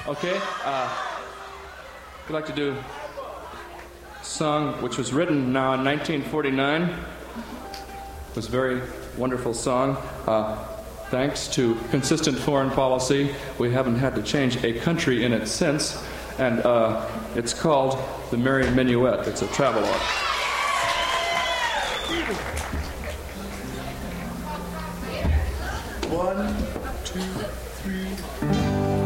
Okay, we'd like to do a song which was written now in 1949. It was a very wonderful song. Thanks to consistent foreign policy, we haven't had to change a country in it since, and it's called The Merry Minuet. It's a travelogue. One, two, three.